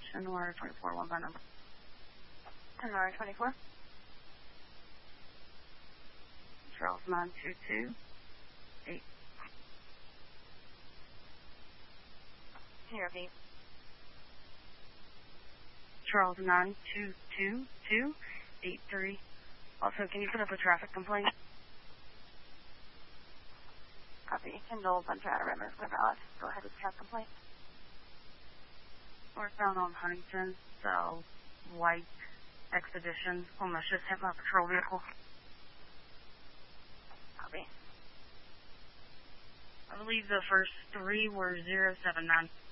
Sonora 24, one by number. Sonora 24. Charles 922. 8. Can you repeat? Charles 9222 83. Also, can you put up a traffic complaint? Copy. Kindle, bunch of items are valid. Go ahead with the traffic complaint. Northbound on Huntington, so white Expedition. Almost just hit my patrol vehicle. Copy. I believe the first 3 were 079.